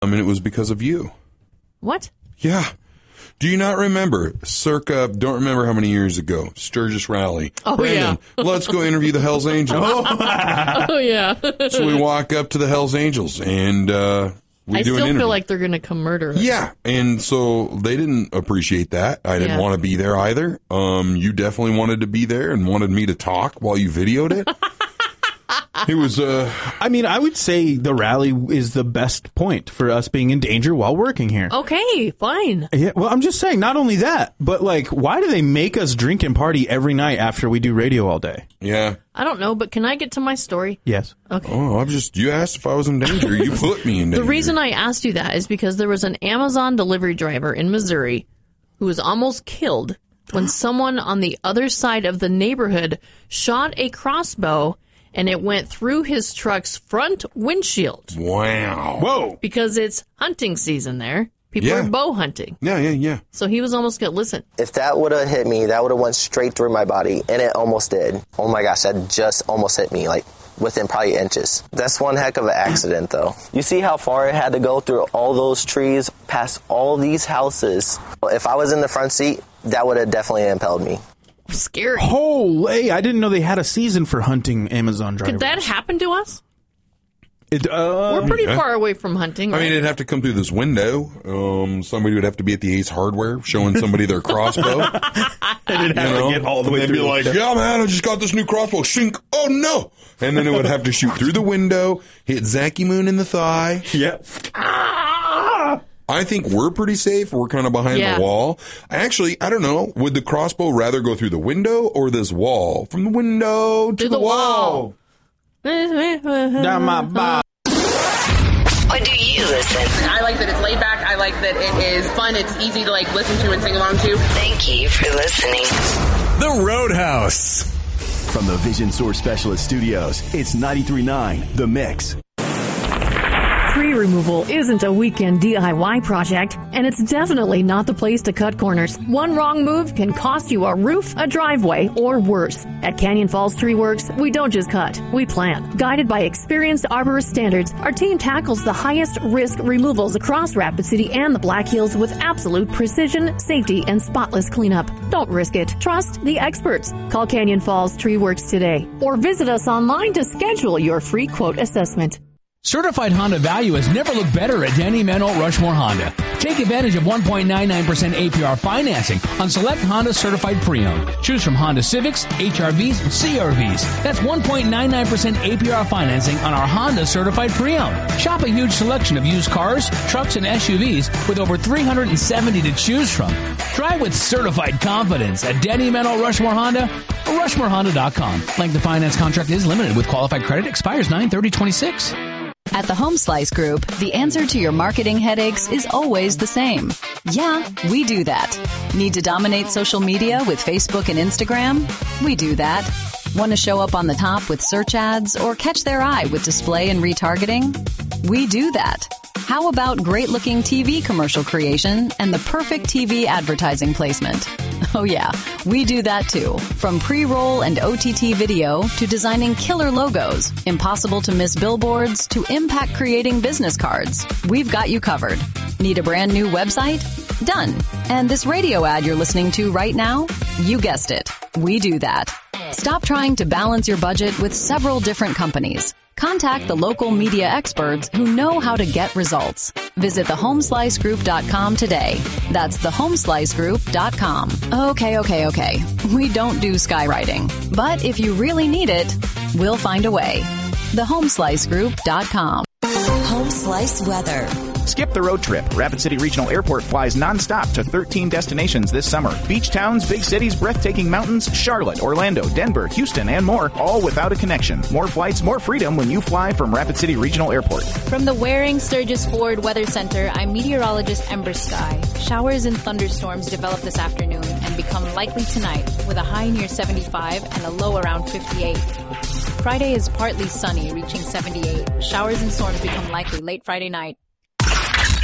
I mean, it was because of you. What? Yeah. Do you not remember, don't remember how many years ago, Sturgis Rally. Oh, Brandon, let's go interview the Hells Angels. Oh, yeah. So we walk up to the Hells Angels, and we I do an still interview. feel like they're going to come murder us. Yeah, and so they didn't appreciate that. I didn't want to be there either. You definitely wanted to be there and wanted me to talk while you videoed it. It was, I mean, I would say the rally is the best point for us being in danger while working here. Okay, fine. Yeah, well, I'm just saying, not only that, but like, why do they make us drink and party every night after we do radio all day? yeah. I don't know, but can I get to my story? Yes. Okay. Oh, you asked if I was in danger. You put me in danger. The reason I asked you that is because there was an Amazon delivery driver in Missouri who was almost killed when someone on the other side of the neighborhood shot a crossbow and it went through his truck's front windshield. Wow. Whoa. Because it's hunting season there. People are bow hunting. Yeah. So he was almost going to listen. If that would have hit me, that would have went straight through my body, and it almost did. Oh my gosh, that just almost hit me, like within probably inches. That's one heck of an accident, though. You see how far it had to go through all those trees, past all these houses. If I was in the front seat, that would have definitely impelled me. Scary. Holy, I didn't know they had a season for hunting Amazon drivers. Could that happen to us? We're We're pretty far away from hunting, right? I mean, it'd have to come through this window. Somebody would have to be at the Ace Hardware showing somebody their crossbow. And it'd have to get all the way They'd through. be like, yeah, man, I just got this new crossbow. Shink. Oh, no. And then it would have to shoot through the window, hit Zachy Moon in the thigh. Yep. I think we're pretty safe. We're kind of behind the wall. Actually, I don't know. Would the crossbow rather go through the window or this wall? From the window to the wall. Down my body. What do you listen? I like that it's laid back. I like that it is fun. It's easy to like listen to and sing along to. Thank you for listening. The Roadhouse. From the Vision Source Specialist Studios, it's 93.9 The Mix. Tree removal isn't a weekend DIY project, and it's definitely not the place to cut corners. One wrong move can cost you a roof, a driveway, or worse. At Canyon Falls Tree Works, we don't just cut, we plant. Guided by experienced arborist standards, our team tackles the highest risk removals across Rapid City and the Black Hills with absolute precision, safety, and spotless cleanup. Don't risk it. Trust the experts. Call Canyon Falls Tree Works today, or visit us online to schedule your free quote assessment. Certified Honda value has never looked better at Denny Menno Rushmore Honda. Take advantage of 1.99% APR financing on select Honda certified pre-owned. Choose from Honda Civics, HRVs, and CRVs. That's 1.99% APR financing on our Honda certified pre-owned. Shop a huge selection of used cars, trucks, and SUVs with over 370 to choose from. Drive with certified confidence at Denny Menno Rushmore Honda or RushmoreHonda.com. Length of finance contract is limited with qualified credit. Expires 9/30/26. At the Home Slice Group, the answer to your marketing headaches is always the same. Yeah, we do that. Need to dominate social media with Facebook and Instagram? We do that. Want to show up on the top with search ads or catch their eye with display and retargeting? We do that. How about great-looking TV commercial creation and the perfect TV advertising placement? Oh yeah, we do that too. From pre-roll and OTT video to designing killer logos, impossible to miss billboards to impact creating business cards. We've got you covered. Need a brand new website? Done. And this radio ad you're listening to right now? You guessed it. We do that. Stop trying to balance your budget with several different companies. Contact the local media experts who know how to get results. Visit thehomeslicegroup.com today. That's thehomeslicegroup.com. Okay. We don't do skywriting. But if you really need it, we'll find a way. Thehomeslicegroup.com. Home Slice weather. Skip the road trip. Rapid City Regional Airport flies nonstop to 13 destinations this summer. Beach towns, big cities, breathtaking mountains, Charlotte, Orlando, Denver, Houston, and more, all without a connection. More flights, more freedom when you fly from Rapid City Regional Airport. From the Waring Sturgis Ford Weather Center, I'm meteorologist Ember Sky. Showers and thunderstorms develop this afternoon and become likely tonight with a high near 75 and a low around 58. Friday is partly sunny, reaching 78. Showers and storms become likely late Friday night.